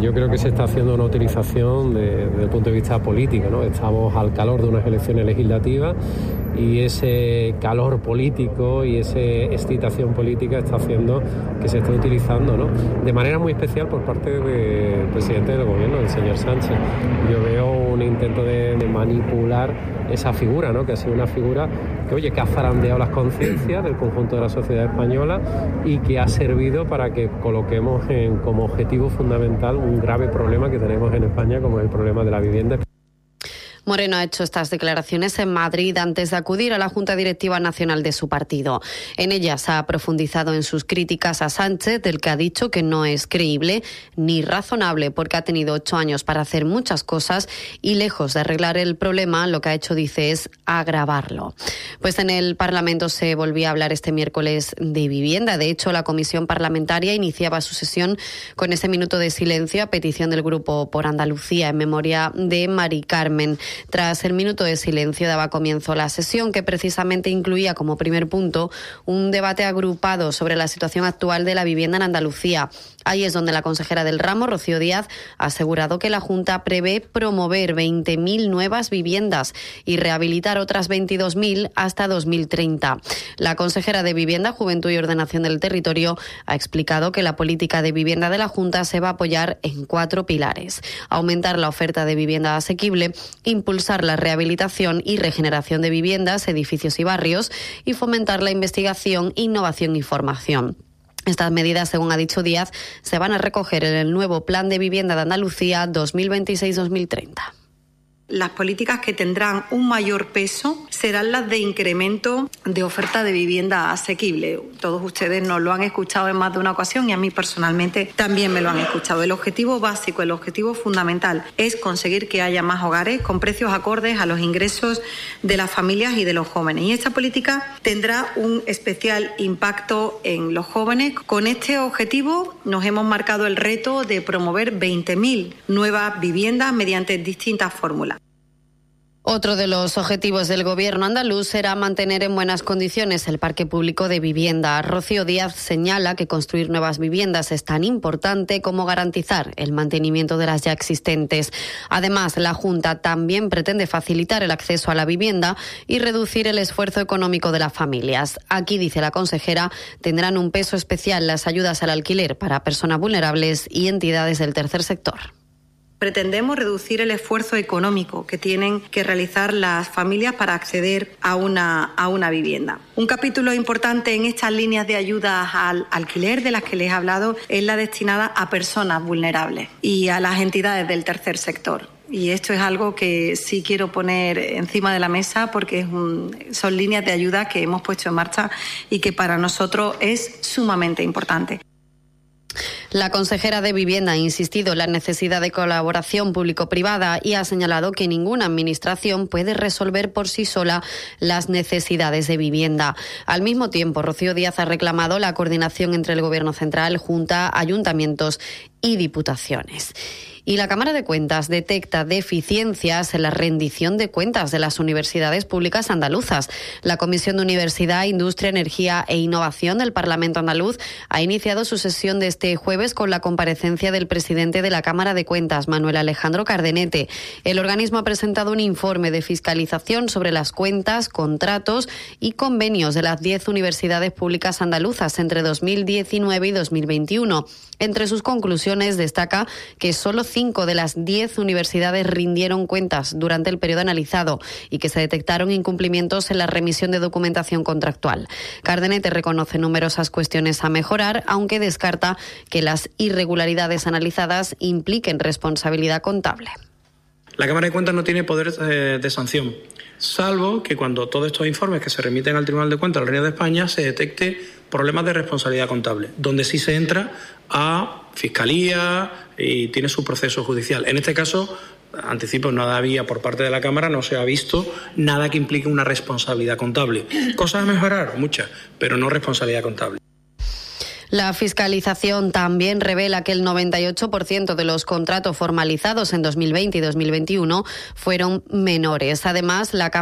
Yo creo que se está haciendo una utilización desde el punto de vista político, ¿no? Estamos al calor de unas elecciones legislativas y ese calor político y esa excitación política está haciendo que se esté utilizando, ¿no? De manera muy especial por parte del presidente del gobierno, el señor Sánchez. Yo veo un intento de manipular esa figura, ¿no? Que ha sido una figura que ha zarandeado las conciencias del conjunto de la sociedad española y que ha servido para que coloquemos como objetivo fundamental un grave problema que tenemos en España, como es el problema de la vivienda. Moreno ha hecho estas declaraciones en Madrid antes de acudir a la Junta Directiva Nacional de su partido. En ellas ha profundizado en sus críticas a Sánchez, del que ha dicho que no es creíble ni razonable porque ha tenido 8 años para hacer muchas cosas y lejos de arreglar el problema, lo que ha hecho, dice, es agravarlo. Pues en el Parlamento se volvía a hablar este miércoles de vivienda. De hecho, la Comisión Parlamentaria iniciaba su sesión con ese minuto de silencio a petición del Grupo por Andalucía en memoria de Mari Carmen. Tras el minuto de silencio daba comienzo la sesión, que precisamente incluía como primer punto un debate agrupado sobre la situación actual de la vivienda en Andalucía. Ahí es donde la consejera del ramo, Rocío Díaz, ha asegurado que la Junta prevé promover 20.000 nuevas viviendas y rehabilitar otras 22.000 hasta 2030. La consejera de Vivienda, Juventud y Ordenación del Territorio ha explicado que la política de vivienda de la Junta se va a apoyar en 4 pilares: aumentar la oferta de vivienda asequible, impulsar la rehabilitación y regeneración de viviendas, edificios y barrios, y fomentar la investigación, innovación y formación. Estas medidas, según ha dicho Díaz, se van a recoger en el nuevo Plan de Vivienda de Andalucía 2026-2030. Las políticas que tendrán un mayor peso serán las de incremento de oferta de vivienda asequible. Todos ustedes nos lo han escuchado en más de una ocasión y a mí personalmente también me lo han escuchado. El objetivo básico, el objetivo fundamental es conseguir que haya más hogares con precios acordes a los ingresos de las familias y de los jóvenes. Y esta política tendrá un especial impacto en los jóvenes. Con este objetivo nos hemos marcado el reto de promover 20.000 nuevas viviendas mediante distintas fórmulas. Otro de los objetivos del gobierno andaluz será mantener en buenas condiciones el parque público de vivienda. Rocío Díaz señala que construir nuevas viviendas es tan importante como garantizar el mantenimiento de las ya existentes. Además, la Junta también pretende facilitar el acceso a la vivienda y reducir el esfuerzo económico de las familias. Aquí, dice la consejera, tendrán un peso especial las ayudas al alquiler para personas vulnerables y entidades del tercer sector. Pretendemos reducir el esfuerzo económico que tienen que realizar las familias para acceder a una vivienda. Un capítulo importante en estas líneas de ayuda al alquiler de las que les he hablado es la destinada a personas vulnerables y a las entidades del tercer sector. Y esto es algo que sí quiero poner encima de la mesa porque son líneas de ayuda que hemos puesto en marcha y que para nosotros es sumamente importante. La consejera de Vivienda ha insistido en la necesidad de colaboración público-privada y ha señalado que ninguna administración puede resolver por sí sola las necesidades de vivienda. Al mismo tiempo, Rocío Díaz ha reclamado la coordinación entre el Gobierno central, Junta, ayuntamientos y diputaciones. Y la Cámara de Cuentas detecta deficiencias en la rendición de cuentas de las universidades públicas andaluzas. La Comisión de Universidad, Industria, Energía e Innovación del Parlamento andaluz ha iniciado su sesión de este jueves con la comparecencia del presidente de la Cámara de Cuentas, Manuel Alejandro Cardenete. El organismo ha presentado un informe de fiscalización sobre las cuentas, contratos y convenios de las 10 universidades públicas andaluzas entre 2019 y 2021. Entre sus conclusiones destaca que solo 5 de las 10 universidades rindieron cuentas durante el periodo analizado y que se detectaron incumplimientos en la remisión de documentación contractual. Cardenete reconoce numerosas cuestiones a mejorar, aunque descarta que las irregularidades analizadas impliquen responsabilidad contable. La Cámara de Cuentas no tiene poder de sanción, salvo que cuando todos estos informes que se remiten al Tribunal de Cuentas del Reino de España se detecte problemas de responsabilidad contable, donde sí se entra a Fiscalía y tiene su proceso judicial. En este caso, anticipo, nada había por parte de la Cámara, no se ha visto nada que implique una responsabilidad contable. Cosas a mejorar, muchas, pero no responsabilidad contable. La fiscalización también revela que el 98% de los contratos formalizados en 2020 y 2021 fueron menores. Además, la